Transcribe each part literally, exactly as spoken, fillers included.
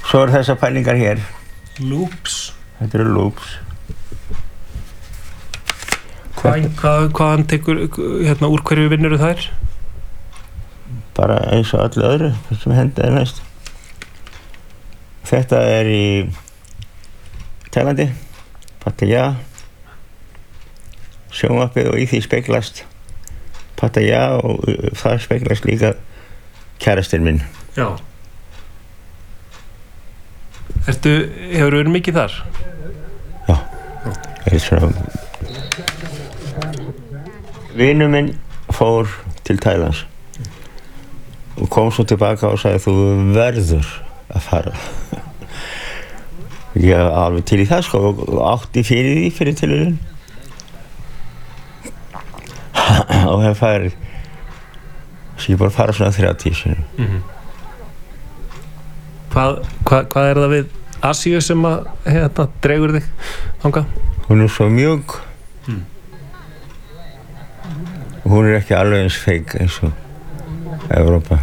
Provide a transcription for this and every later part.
Svo er þessar pælingar hér. Loops. Þetta eru loops. Hvað, hvað, hvaðan tekur, hérna, úr hverju vinnur þær? Bara eins og öllu öðru, sem hendaði næst. Þetta er í Tælandi, Pattaya, sjónvarpið og í því speglast Pattaya og það speglast líka kærastinn minn. Já. Ertu, hefur verið mikið þar? Já, það er svona. Vinur minn fór til Tælands og kom svo tilbaka og sagði þú verður að fara. Ég var alveg til í það sko og átti fyrir því fyrir tilurinn og hef farið svo ég bara fara svona þrjátíu sinnum. Mm-hmm. Hvað, hvað, hvað er það við Asíu sem að hérna, dregur þig þangað? Hún er svo mjúk mm. og hún er ekki alveg eins feik eins og Evrópa.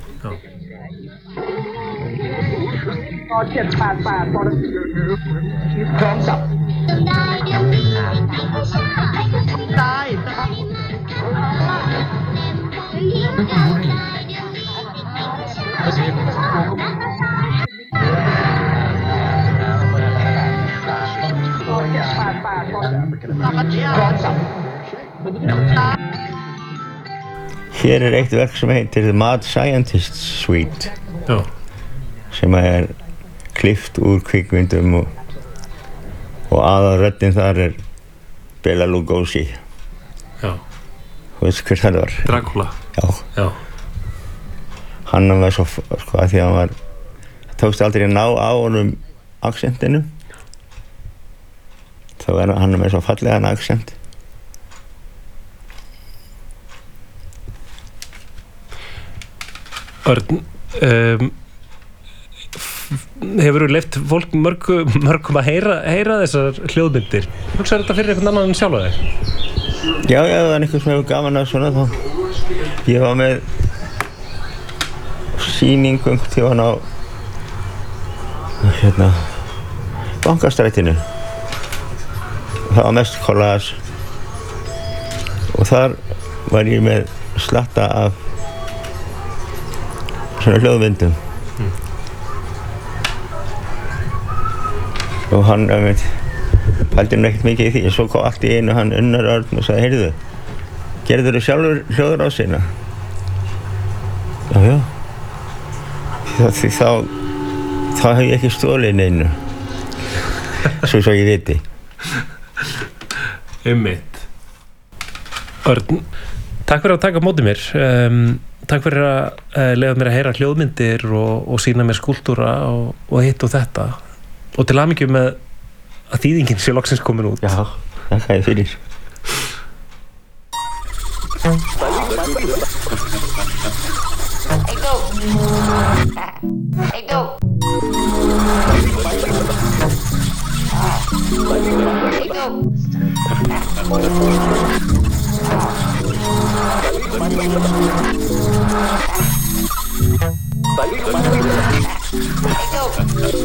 Hér er eitt verk sem heitir The Mad Scientist Suite. Já. Sem er klippt úr kvikmyndum og, og aðalröddin þar er Bela Lugosi. Já. Þú veist hver það var? Dracula. Já. Já. Hann var svo, sko, að því að hann var, það tókst aldrei að ná á honum accentinu. Þá er hann með svo fallegan accent. Örn, um, hefurðu leyft fólk mörgu, mörgum að heyra, heyra þessar hljóðmyndir? Hugsaðu þetta fyrir einhvern annan en sjálfa þig? Já, já, það er einhver sem hefur gaman að svona þá. Ég var með sýningu einhvern tímann á hérna Bankastrætinu. Það var mest collage og þar var ég með slatta af svona hljóðmyndum. Mm. Og hann, ég veit, pældi hann ekkert mikið í því. Svo kom allt í einu hann Unnar Örn og sagði, heyrðu, gerðirðu sjálfur hljóðrásina? Já, já. Því þá, þá hef ég ekki stólið neinu. Svo svo ég viti. Einmitt. Örn, takk fyrir að taka á móti mér. Um, takk fyrir að uh, leyfa mér að heyra hljóðmyndir og, og sýna mér skúltúra og, og hitt og þetta. Og til hamingju með að þýðingin sé loksins komin út. Já, þakka þér fyrir. Hey, go. Hey, go. Hey, go. Hey, go.